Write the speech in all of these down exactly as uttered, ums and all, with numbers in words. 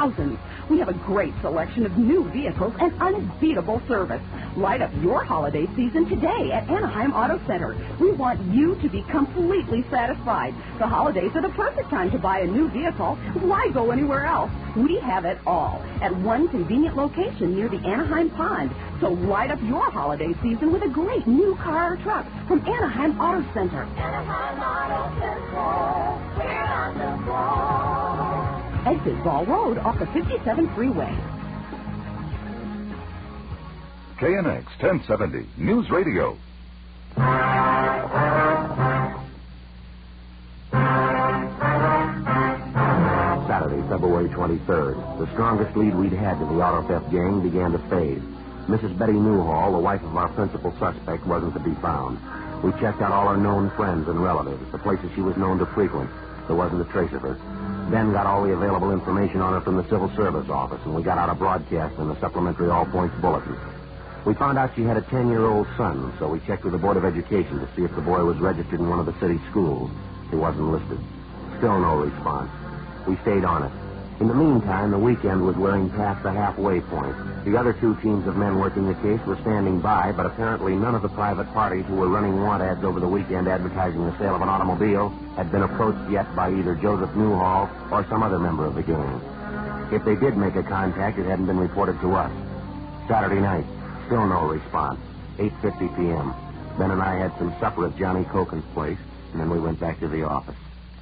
thousands. We have a great selection of new vehicles and unbeatable service. Light up your holiday season today at Anaheim Auto Center. We want you to be completely satisfied. The holidays are the perfect time to buy a new vehicle. Why go anywhere else? We have it all at one convenient location near the Anaheim Pond. So light up your holiday season with a great new car or truck from Anaheim Auto Center. Anaheim Auto Center, we're on the ball. Exit Ball Road off the fifty-seven freeway. K N X ten seventy News Radio. Saturday, February twenty-third. The strongest lead we'd had to the auto theft gang began to fade. Missus Betty Newhall, the wife of our principal suspect, wasn't to be found. We checked out all her known friends and relatives, the places she was known to frequent. There wasn't a trace of her. Then got all the available information on her from the Civil Service Office, and we got out a broadcast in the supplementary All Points Bulletin. We found out she had a ten-year-old son, so we checked with the Board of Education to see if the boy was registered in one of the city schools. He wasn't listed. Still no response. We stayed on it. In the meantime, the weekend was wearing past the halfway point. The other two teams of men working the case were standing by, but apparently none of the private parties who were running want ads over the weekend advertising the sale of an automobile had been approached yet by either Joseph Newhall or some other member of the gang. If they did make a contact, it hadn't been reported to us. Saturday night, still no response. eight fifty p.m. Ben and I had some supper at Johnny Coken's place, and then we went back to the office.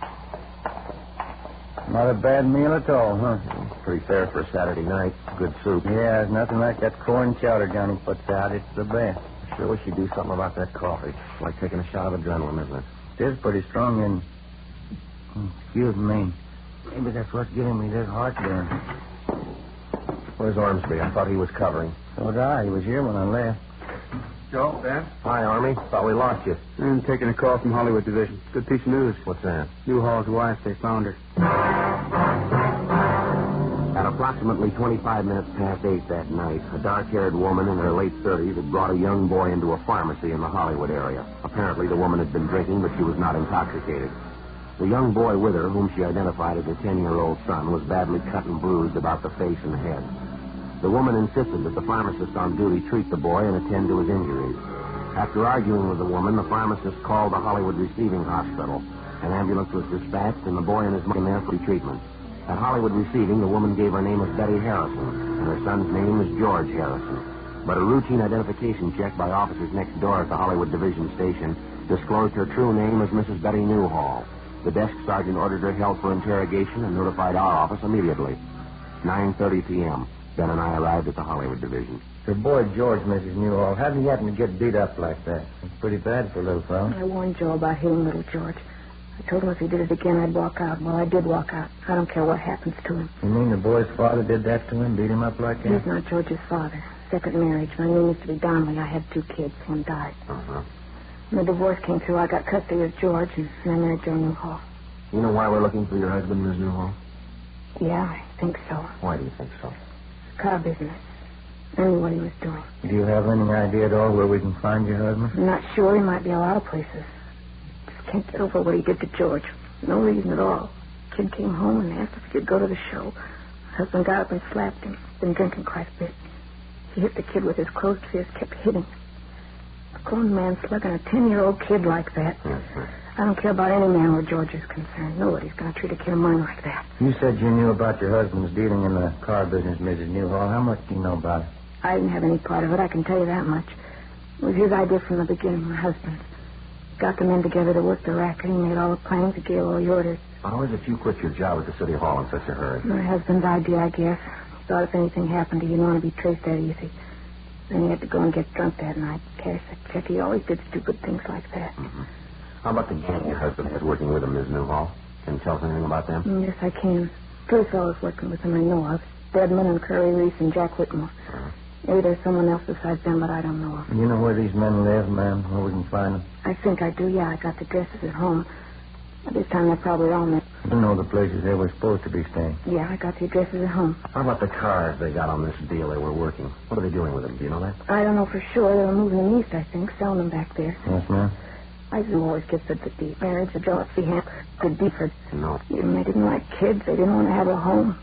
Not a bad meal at all, huh? Pretty fair for a Saturday night. Good soup. Yeah, there's nothing like that corn chowder Johnny puts out. It's the best. I sure wish you'd do something about that coffee. It's like taking a shot of adrenaline, isn't it? It is pretty strong and... Excuse me. Maybe that's what's giving me this heartburn. Where's Ormsby? I thought he was covering. So did I. He was here when I left. Joe, Ben? Hi, Army. Thought we lost you. I'm taking a call from Hollywood Division. Good piece of news. What's that? Newhall's wife, they found her. At approximately twenty-five minutes past eight that night, a dark-haired woman in her late thirties had brought a young boy into a pharmacy in the Hollywood area. Apparently, the woman had been drinking, but she was not intoxicated. The young boy with her, whom she identified as her ten-year-old son, was badly cut and bruised about the face and head. The woman insisted that the pharmacist on duty treat the boy and attend to his injuries. After arguing with the woman, the pharmacist called the Hollywood Receiving Hospital. An ambulance was dispatched, and the boy and his mother there for treatment. At Hollywood Receiving, the woman gave her name as Betty Harrison, and her son's name is George Harrison. But a routine identification check by officers next door at the Hollywood Division Station disclosed her true name as Missus Betty Newhall. The desk sergeant ordered her held for interrogation and notified our office immediately. nine thirty p.m. Ben and I arrived at the Hollywood Division. Your boy George, Missus Newhall, how did he happen to get beat up like that? It's pretty bad for a little fellow. I warned Joe about hitting little George. I told him if he did it again, I'd walk out. Well, I did walk out. I don't care what happens to him. You mean the boy's father did that to him, beat him up like that? He's not George's father. Second marriage. My name used to be Donnelly. I had two kids. One died. Uh-huh. When the divorce came through, I got custody of George, and I married Joe Newhall. You know why we're looking for your husband, Miss Newhall? Yeah, I think so. Why do you think so? Car business. I knew what he was doing. Do you have any idea at all where we can find your husband? I'm not sure. He might be a lot of places. Just can't get over what he did to George. No reason at all. Kid came home and asked if he could go to the show. Husband got up and slapped him. Been drinking quite a bit. He hit the kid with his closed fist, kept hitting. A grown man slugging a ten-year-old kid like that. Mm-hmm. I don't care about any man where George is concerned. Nobody's going to treat a kid of mine like that. You said you knew about your husband's dealing in the car business, Missus Newhall. How much do you know about it? I didn't have any part of it. I can tell you that much. It was his idea from the beginning, my husband's. Got the men together to work the racket. He made all the plans. He gave all the orders. How is it you quit your job at the City Hall in such a hurry? My husband's idea, I guess. He thought if anything happened, he didn't want to be traced that easy. Then he had to go and get drunk that night. Cash a check. He always did stupid things like that. Mm-hmm. How about the gang your husband has working with him, Miss Newhall? Can you tell us anything about them? Mm, yes, I can. Three fellows working with him I know of. Deadman and Curry Reese and Jack Whitmore. Uh-huh. Maybe there's someone else besides them, but I don't know of. You know where these men live, ma'am? Where we can find them? I think I do, yeah. I got the addresses at home. By this time, they're probably all there. You know the places they were supposed to be staying. Yeah, I got the addresses at home. How about the cars they got on this deal they were working? What are they doing with them? Do you know that? I don't know for sure. They were moving them east, I think, selling them back there. Yes, ma'am. I didn't always get the, the, the marriage of Dorothy Ham. Good Deeford. No. Even they didn't like kids. They didn't want to have a home.